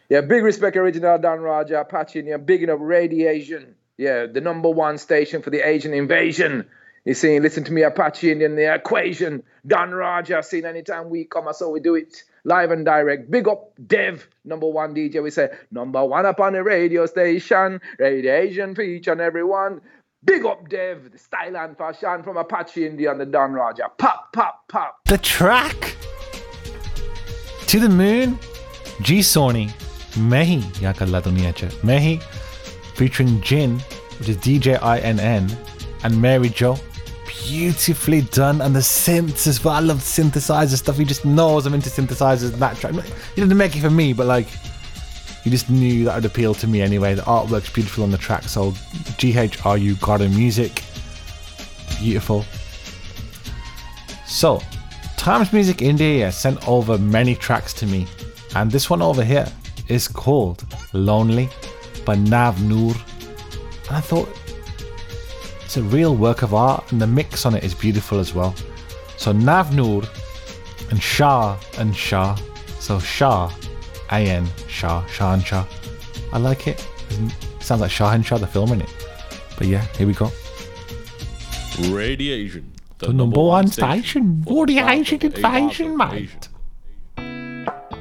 Yeah, big respect, original Don Raja, Apache, and you're bigging up Radiation. Yeah, the number one station for the Asian invasion. You see, listen to me, Apache Indian, the equation. Don Raja, seen anytime we come, so we do it live and direct. Big up Dev, number one DJ. We say, number one up on the radio station. Radiation for each and everyone. Big up Dev, the style and fashion from Apache India and the Don Raja. Pop, pop, pop. The track To the Moon, G Sony, Mehi, Ya Kalla Duniya Cha, Mehi, featuring Jin, which is DJINN, and Mary Jo. Beautifully done, and the synths as well. I love synthesizer stuff. He just knows I'm into synthesizers. And that track, he didn't make it for me, but like, he just knew that would appeal to me anyway. The artwork's beautiful on the track. So GHRU Garden Music, beautiful. So Times Music India sent over many tracks to me, and this one over here is called Lonely by Nav Noor, and I thought it's a real work of art, and the mix on it is beautiful as well. So Nav Noor and Shah, so Shah, A-N, Shah and Shah. I like it. Sounds like Shah and Shah, the film, innit? But yeah, here we go. Radiation, the number one station for the Asian invasion, mate.